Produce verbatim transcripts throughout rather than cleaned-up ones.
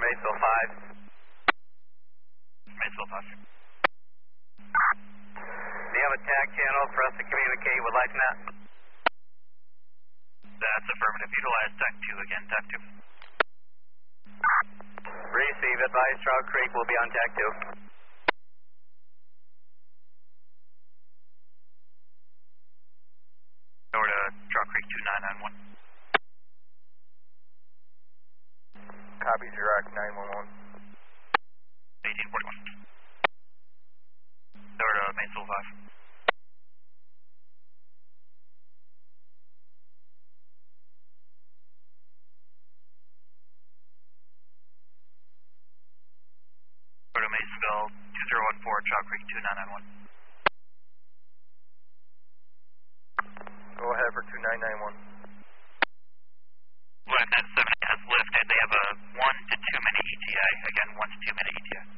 Maysville five. Maysville five. Do you have a tag channel for us to communicate with LifeNet? That's affirmative. Utilize T A C two again, T A C two. Receive. Advise Trout Creek will be on T A C two. Over to Trout Creek two nine nine one. Copy, Xerox nine one one. eighteen forty-one. Over to Maysville five. Over to Maysville two zero one four, Trout Creek two nine nine one. Go ahead for two nine nine one. LifeNet seven has lifted. They have a one to two minute E T A. Again, one to two minute E T A.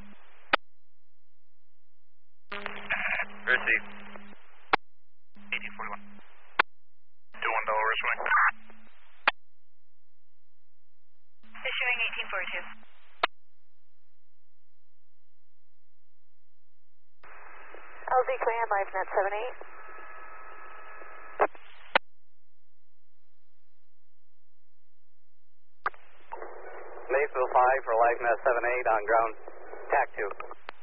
Receive. eighteen forty-one. two one Delaware swing. Issuing eighteen forty-two. L Z Command, LifeNet seven eight. Maysville five for LifeNet seven eight on ground T A C two.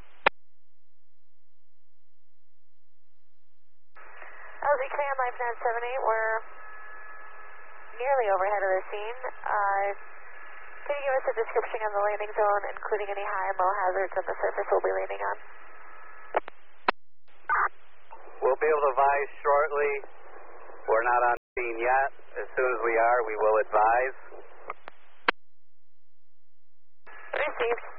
L Z Command, LifeNet seven eight, we're nearly overhead of the scene. Uh, can you give us a description of the landing zone, including any high and low hazards on the surface we'll be landing on? We'll be able to advise shortly. We're not on scene yet. As soon as we are, we will advise. Received.